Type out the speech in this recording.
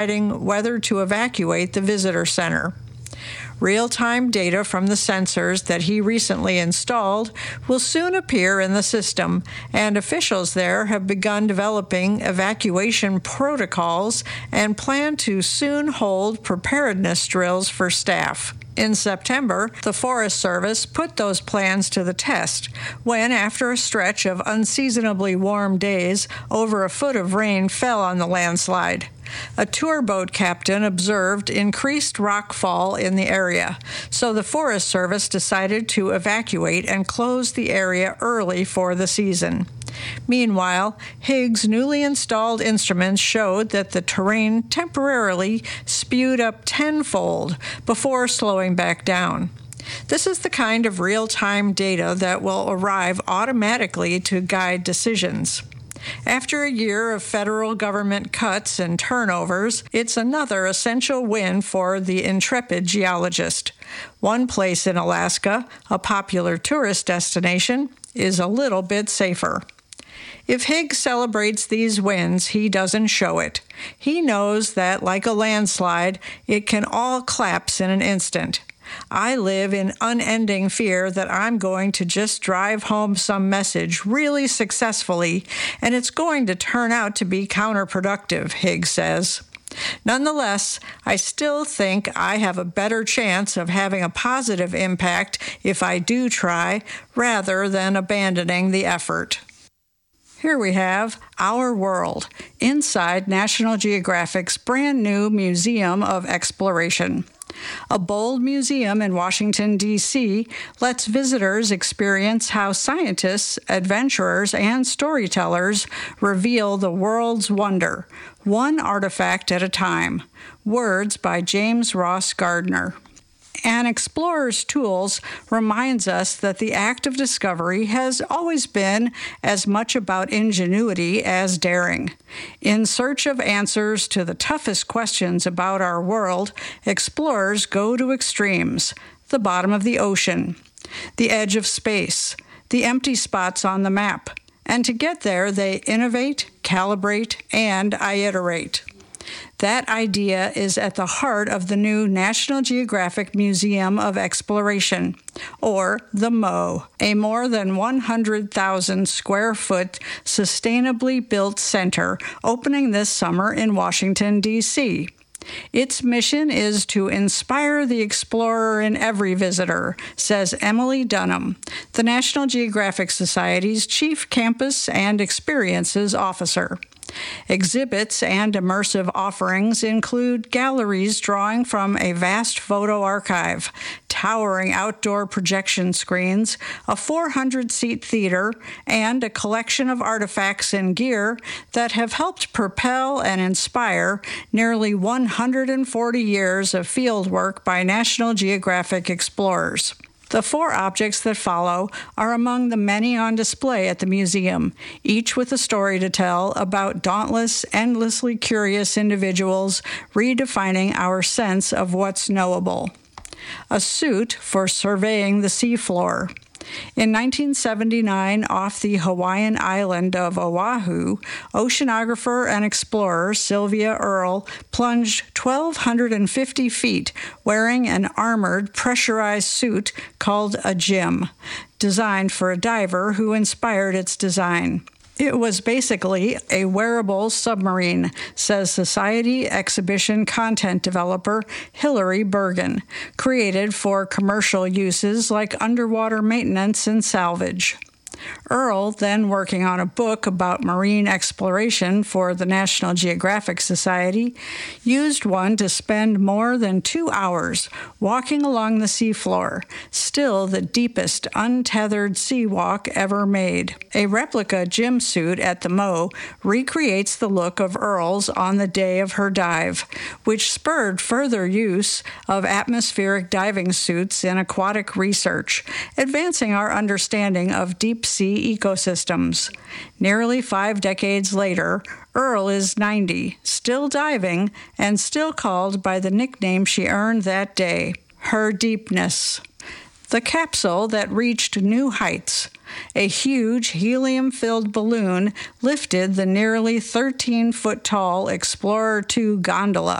deciding whether to evacuate the visitor center. Real-time data from the sensors that he recently installed will soon appear in the system, and officials there have begun developing evacuation protocols and plan to soon hold preparedness drills for staff. In September, the Forest Service put those plans to the test when, after a stretch of unseasonably warm days, over a foot of rain fell on the landslide. A tour boat captain observed increased rockfall in the area, so the Forest Service decided to evacuate and close the area early for the season. Meanwhile, Higgs' newly installed instruments showed that the terrain temporarily spewed up tenfold before slowing back down. This is the kind of real-time data that will arrive automatically to guide decisions. After a year of federal government cuts and turnovers, it's another essential win for the intrepid geologist. One place in Alaska, a popular tourist destination, is a little bit safer. If Higgs celebrates these wins, he doesn't show it. He knows that, like a landslide, it can all collapse in an instant. I live in unending fear that I'm going to just drive home some message really successfully, and it's going to turn out to be counterproductive, Higgs says. Nonetheless, I still think I have a better chance of having a positive impact if I do try, rather than abandoning the effort. Here we have Our World, inside National Geographic's brand new Museum of Exploration. A bold museum in Washington, D.C. lets visitors experience how scientists, adventurers, and storytellers reveal the world's wonder, one artifact at a time. Words by James Ross Gardner. An Explorer's Tools reminds us that the act of discovery has always been as much about ingenuity as daring. In search of answers to the toughest questions about our world, explorers go to extremes: the bottom of the ocean, the edge of space, the empty spots on the map. And to get there, they innovate, calibrate, and iterate. That idea is at the heart of the new National Geographic Museum of Exploration, or the MO, a more than 100,000 square foot sustainably built center opening this summer in Washington, D.C. Its mission is to inspire the explorer in every visitor, says Emily Dunham, the National Geographic Society's Chief Campus and Experiences Officer. Exhibits and immersive offerings include galleries drawing from a vast photo archive, towering outdoor projection screens, a 400-seat theater, and a collection of artifacts and gear that have helped propel and inspire nearly 140 years of fieldwork by National Geographic explorers. The 4 objects that follow are among the many on display at the museum, each with a story to tell about dauntless, endlessly curious individuals redefining our sense of what's knowable. A suit for surveying the seafloor. In 1979, off the Hawaiian island of Oahu, oceanographer and explorer Sylvia Earle plunged 1,250 feet wearing an armored, pressurized suit called a GIM, designed for a diver who inspired its design. It was basically a wearable submarine, says Society exhibition content developer Hilary Bergen, created for commercial uses like underwater maintenance and salvage. Earle, then working on a book about marine exploration for the National Geographic Society, used one to spend more than 2 hours walking along the seafloor, still the deepest untethered sea walk ever made. A replica GIM suit at the Mo recreates the look of Earle's on the day of her dive, which spurred further use of atmospheric diving suits in aquatic research, advancing our understanding of deep-sea ecosystems. Nearly 5 decades later, Earle is 90, still diving, and still called by the nickname she earned that day, her deepness. The capsule that reached new heights. a huge helium-filled balloon lifted the nearly 13-foot-tall Explorer 2 gondola